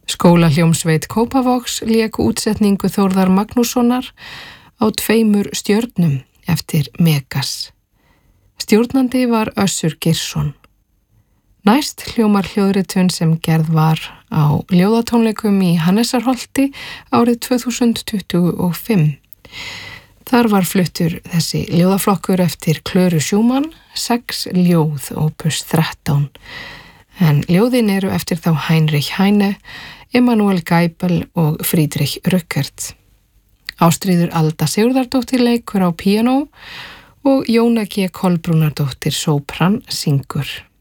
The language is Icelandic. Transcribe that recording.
Skólahljómsveit Kópavogs lék útsetningu Þórðar Magnússonar á 2 stjörnum eftir Megas. Stjórnandi var Össur Geirsson. Næst hljómar hljóðritun sem gerð var á ljóðatónleikum í Hannesarholti árið 2025. Þar var fluttur þessi ljóðaflokkur eftir Klöru Schumann, 6 ljóð opus 13. En ljóðin eru eftir þá Heinrich Heine, Emanuel Geibel og Friedrich Rückert. Ástríður Alda Sigurðardóttir leikur á píanó og Jóna G. Kolbrúnardóttir sópran syngur.